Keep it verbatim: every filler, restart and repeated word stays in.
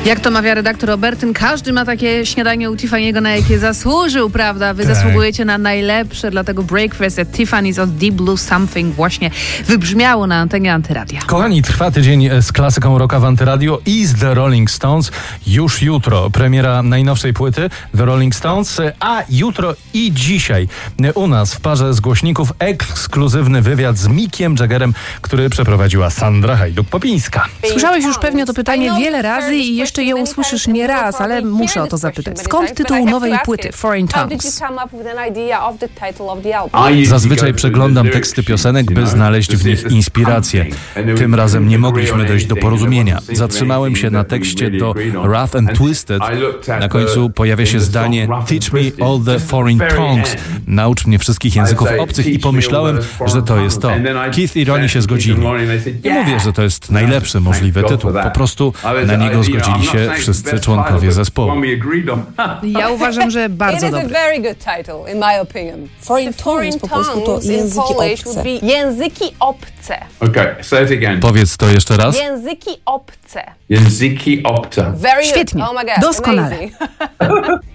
Jak to mawia redaktor Robertyn, każdy ma takie śniadanie u Tiffany'ego, na jakie zasłużył, prawda? Wy Tak. zasługujecie na najlepsze, dlatego Breakfast at Tiffany's od Deep Blue Something właśnie wybrzmiało na antenie Antyradia. Kochani, trwa tydzień z klasyką rocka w Antyradio i z The Rolling Stones. Już jutro premiera najnowszej płyty The Rolling Stones, a jutro i dzisiaj u nas w parze z głośników ekskluzywny wywiad z Mickiem Jaggerem, który przeprowadziła Sandra Hajduk-Popińska. Słyszałeś już pewnie to pytanie wiele razy i jeszcze je usłyszysz nie raz, ale muszę o to zapytać. Skąd tytuł nowej płyty Foreign Tongues? Zazwyczaj przeglądam teksty piosenek, by znaleźć w nich inspirację. Tym razem nie mogliśmy dojść do porozumienia. Zatrzymałem się na tekście do Rough and Twisted. Na końcu pojawia się zdanie Teach me all the foreign tongues. Naucz mnie wszystkich języków obcych i pomyślałem, że to jest to. Keith i Ronnie się zgodzili. Nie mówię, że to jest najlepszy możliwy tytuł. Po prostu na niego zgodzili się wszyscy członkowie zespołu. Ja uważam, że bardzo dobry. Foreign tongues po polsku to języki obce. Języki obce. Okay, say it again. Powiedz to jeszcze raz. Języki obce. Języki obce. Very good. Świetnie. Oh my God. Doskonale. Amazing.